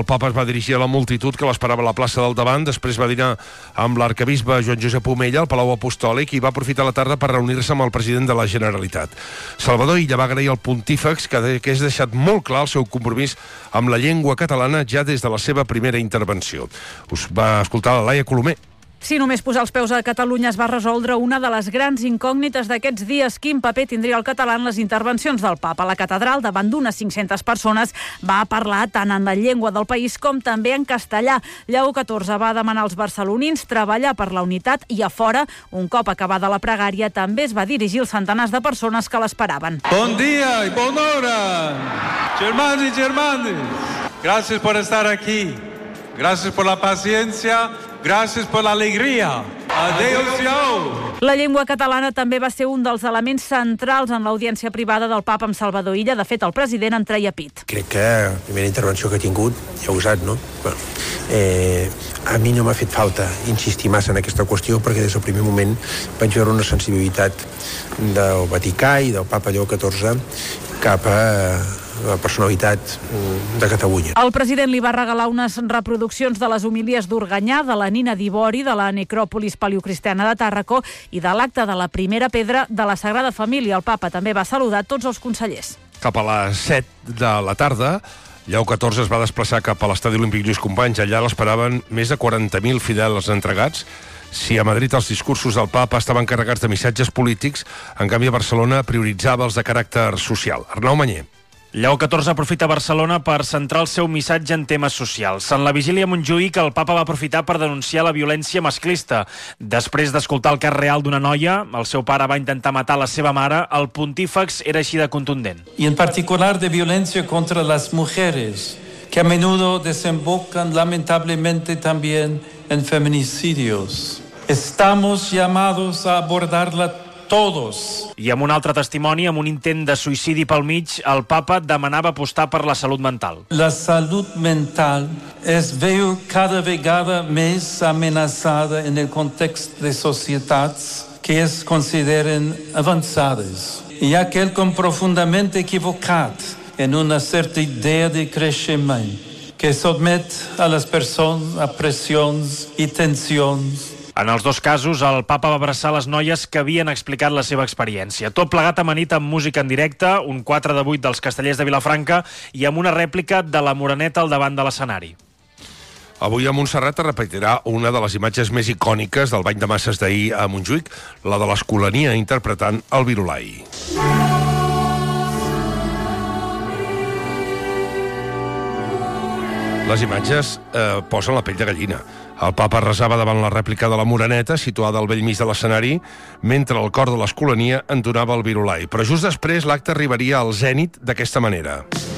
el papa es va dirigir a la multitud que l'esperava a la plaça del davant, després va dinar amb l'arcabisbe Joan Josep Omella al Palau Apostòlic i va aprofitar la tarda per reunir-se amb el president de la Generalitat. Salvador Illa va agrair al pontífex que hagués deixat molt clar el seu compromís amb la llengua catalana ja des de la seva primera intervenció. Us va escoltar la Laia Colomer. Si només posar els peus a Catalunya es va resoldre una de les grans incògnites d'aquests dies, quin paper tindria el català en les intervencions del papa. La catedral, davant d'unes 500 persones, va parlar tant en la llengua del país com també en castellà. Lleó XIV va demanar als barcelonins treballar per la unitat i a fora, un cop acabada la pregària, també es va dirigir als centenars de persones que l'esperaven. Bon dia i bona hora, germans i germanes. Gràcies per estar aquí. Gràcies per la paciència. Gràcies per l'alegria. Adéu-siau. La llengua catalana també va ser un dels elements centrals en l'audiència privada del papa amb Salvador Illa. De fet, el president en treia pit. Crec que la primera intervenció que he tingut, ja he usat, no? A mi no m'ha fet falta insistir massa en aquesta qüestió perquè des del primer moment vaig veure una sensibilitat del Vaticà i del papa Lleó XIV cap a la personalitat de Catalunya. El president li va regalar unes reproduccions de les homilies d'Organyà, de la Nina d'Ivori, de la necròpolis paleocristiana de Tàrraco i de l'acte de la primera pedra de la Sagrada Família. El papa també va saludar tots els consellers. Cap a les 7 de la tarda, Lleó XIV es va desplaçar cap a l'estadi olímpic Lluís Companys. Allà l'esperaven més de 40.000 fidels entregats. Si a Madrid els discursos del papa estaven carregats de missatges polítics, en canvi a Barcelona prioritzava els de caràcter social. Arnau Manyer. Lleó XIV aprofita Barcelona per centrar el seu missatge en temes socials. En la vigília a Montjuïc, el papa va aprofitar per denunciar la violència masclista. Després d'escoltar el cas real d'una noia, el seu pare va intentar matar la seva mare, el pontífex era així de contundent. Y en particular de violencia contra las mujeres, que a menudo desembocan lamentablemente también en feminicidios. Estamos llamados a abordarla todos. I amb un altre testimoni, amb un intent de suïcidi pel mig, el papa demanava apostar per la salut mental. La salut mental es veu cada vegada més amenaçada en el context de societats que es consideren avançades. Hi ha quelcom profundament equivocat en una certa idea de creixement que sotmet a les persones a pressions i tensions. En els dos casos, el papa va abraçar les noies que havien explicat la seva experiència. Tot plegat amanit amb música en directe, un 4 de 8 dels Castellers de Vilafranca i amb una rèplica de la Moreneta al davant de l'escenari. Avui a Montserrat es repetirà una de les imatges més icòniques del bany de masses d'ahir a Montjuïc, la de l'Escolania interpretant el Virolai. Les imatges posen la pell de gallina. El papa resava davant la rèplica de la Moreneta, situada al bell mig de l'escenari, mentre el cor de l'Escolania entonava el Virolai. Però just després l'acte arribaria al zènit d'aquesta manera.